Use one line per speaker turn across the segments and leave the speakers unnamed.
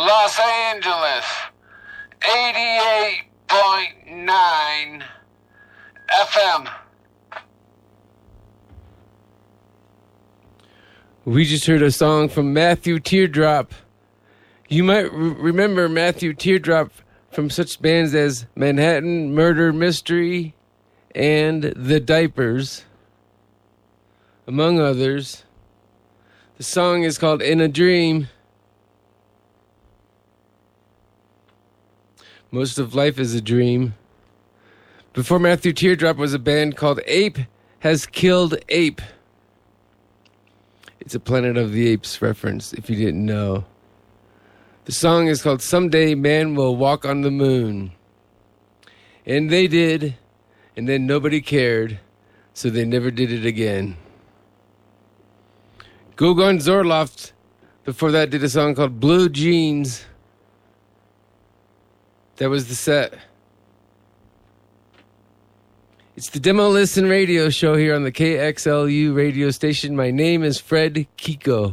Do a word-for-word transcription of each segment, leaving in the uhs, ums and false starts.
Los Angeles, eighty-eight point nine F M.
We just heard a song from Matthew Teardrop. You might re- remember Matthew Teardrop from such bands as Manhattan Murder Mystery and The Diapers, among others. The song is called In a Dream. Most of life is a dream. Before Matthew Teardrop was a band called Ape Has Killed Ape. It's a Planet of the Apes reference, if you didn't know. The song is called Someday Man Will Walk on the Moon. And they did, and then nobody cared, so they never did it again. Gogol Zorloft, before that, did a song called Blue Jeans. That was the set. It's the Demo Listen radio show here on the K X L U radio station. My name is Fred Kiko.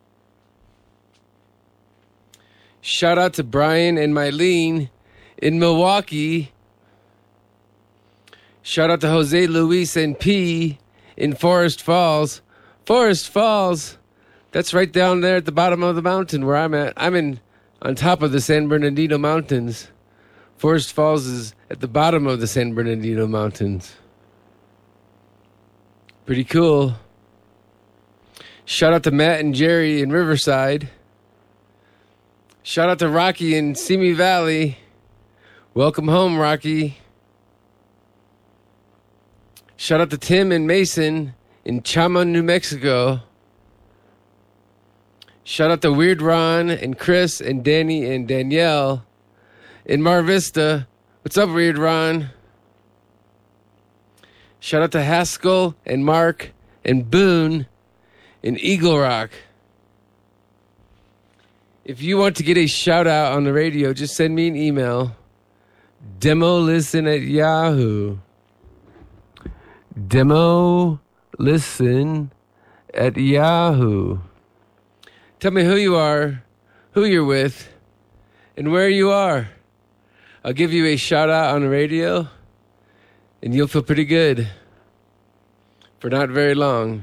Shout out to Brian and Mylene in Milwaukee. Shout out to Jose Luis and P in Forest Falls. Forest Falls, that's right down there at the bottom of the mountain where I'm at. I'm in on top of the San Bernardino Mountains. Forest Falls is at the bottom of the San Bernardino Mountains. Pretty cool. Shout out to Matt and Jerry in Riverside. Shout out to Rocky in Simi Valley. Welcome home, Rocky. Shout out to Tim and Mason in Chama, New Mexico. Shout out to Weird Ron and Chris and Danny and Danielle in Mar Vista. What's up, Weird Ron? Shout out to Haskell and Mark and Boone in Eagle Rock. If you want to get a shout out on the radio, just send me an email. Demolisten at Yahoo. Demolisten at Yahoo. Tell me who you are, who you're with, and where you are. I'll give you a shout out on the radio, and you'll feel pretty good for not very long.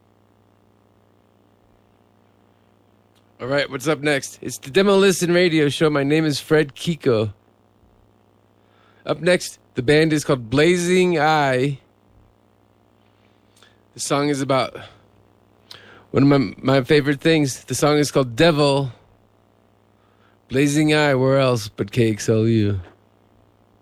All right, what's up next? It's the Demo Listen radio show. My name is Fred Kiko. Up next, the band is called Blazing Eye. The song is about one of my, my favorite things. The song is called Devil. Blazing Eye, where else but K X L U?